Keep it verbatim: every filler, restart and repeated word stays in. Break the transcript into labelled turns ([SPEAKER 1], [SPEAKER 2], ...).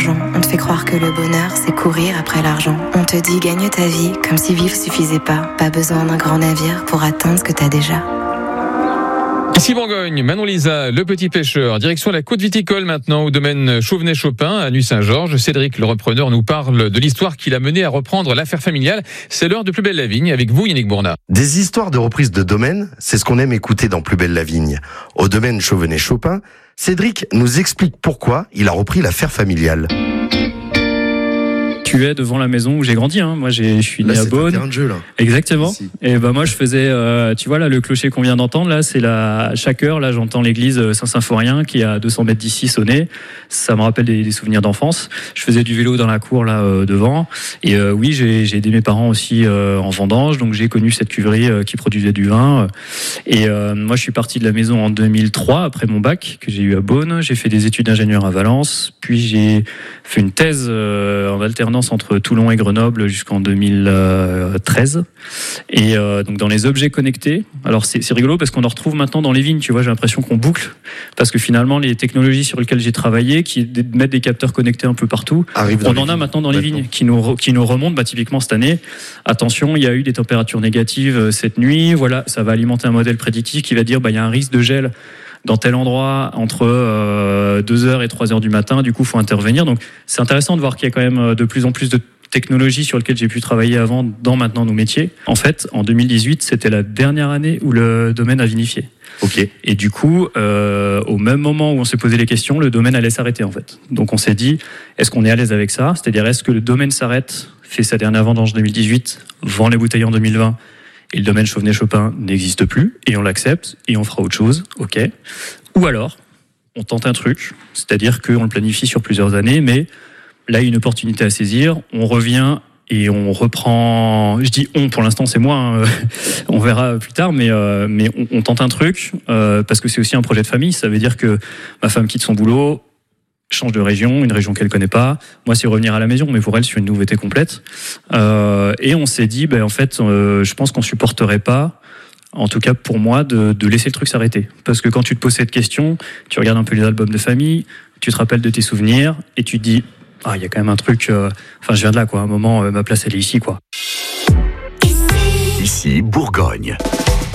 [SPEAKER 1] l'argent. On te fait croire que le bonheur, c'est courir après l'argent. On te dit gagne ta vie comme si vivre suffisait pas. Pas besoin d'un grand navire pour atteindre ce que t'as déjà.
[SPEAKER 2] Ici Bourgogne, Manon Lisa, le petit pêcheur. Direction la côte viticole maintenant, au domaine Chauvenet-Chopin, à Nuits-Saint-Georges. Cédric, le repreneur, nous parle de l'histoire qui l'a mené à reprendre l'affaire familiale. C'est l'heure de Plus belle la vigne, avec vous Yannick Bournat.
[SPEAKER 3] Des histoires de reprise de domaine, c'est ce qu'on aime écouter dans Plus belle la vigne. Au domaine Chauvenet-Chopin, Cédric nous explique pourquoi il a repris l'affaire familiale.
[SPEAKER 4] Tu es devant la maison où j'ai grandi, hein. Moi, j'ai, je suis né
[SPEAKER 3] là,
[SPEAKER 4] à Beaune.
[SPEAKER 3] C'est un terrain de jeu, là.
[SPEAKER 4] Exactement.
[SPEAKER 3] Ici.
[SPEAKER 4] Et ben moi, je faisais, euh, tu vois là, le clocher qu'on vient d'entendre là, c'est la chaque heure là, j'entends l'église Saint-Symphorien qui est à deux cents mètres d'ici sonner. Ça me rappelle des, des souvenirs d'enfance. Je faisais du vélo dans la cour là euh, devant. Et euh, oui, j'ai, j'ai aidé mes parents aussi euh, en vendange, donc j'ai connu cette cuverie euh, qui produisait du vin. Et euh, moi, je suis parti de la maison en deux mille trois après mon bac que j'ai eu à Beaune. J'ai fait des études d'ingénieur à Valence, puis j'ai fait une thèse euh, en alternance entre Toulon et Grenoble jusqu'en deux mille treize. Et euh, donc dans les objets connectés, alors c'est, c'est rigolo parce qu'on en retrouve maintenant dans les vignes, tu vois, j'ai l'impression qu'on boucle, parce que finalement les technologies sur lesquelles j'ai travaillé, qui mettent des capteurs connectés un peu partout,
[SPEAKER 3] Arrive
[SPEAKER 4] on en a maintenant dans les
[SPEAKER 3] maintenant.
[SPEAKER 4] vignes, qui nous, qui nous remontent, bah, typiquement cette année. Attention, il y a eu des températures négatives cette nuit, voilà, ça va alimenter un modèle prédictif qui va dire, bah, il y a un risque de gel dans tel endroit entre euh, deux heures et trois heures du matin, du coup il faut intervenir. Donc c'est intéressant de voir qu'il y a quand même de plus en plus de technologies sur lesquelles j'ai pu travailler avant dans maintenant nos métiers. En fait, en deux mille dix-huit, c'était la dernière année où le domaine a vinifié.
[SPEAKER 3] Ok.
[SPEAKER 4] Et du coup, euh, au même moment où on s'est posé les questions, le domaine allait s'arrêter en fait. Donc on s'est dit, est-ce qu'on est à l'aise avec ça ? C'est-à-dire, est-ce que le domaine s'arrête, fait sa dernière vendange en deux mille dix-huit, vend les bouteilles en deux mille vingt, et le domaine Chauvenet-Chopin n'existe plus, et on l'accepte, et on fera autre chose, ok. Ou alors, on tente un truc, c'est-à-dire qu'on le planifie sur plusieurs années, mais là, il y a une opportunité à saisir, on revient et on reprend, je dis on, pour l'instant c'est moi, hein, on verra plus tard, mais, euh, mais on, on tente un truc, euh, parce que c'est aussi un projet de famille, ça veut dire que ma femme quitte son boulot, change de région, une région qu'elle connaît pas. Moi, c'est revenir à la maison, mais pour elle, c'est une nouveauté complète. Euh, et on s'est dit, ben en fait, euh, je pense qu'on supporterait pas, en tout cas pour moi, de, de laisser le truc s'arrêter. Parce que quand tu te poses cette question, tu regardes un peu les albums de famille, tu te rappelles de tes souvenirs, et tu te dis, ah, il y a quand même un truc. Euh, enfin, je viens de là, quoi. À un moment, euh, ma place, elle est ici, quoi.
[SPEAKER 5] Ici, Bourgogne.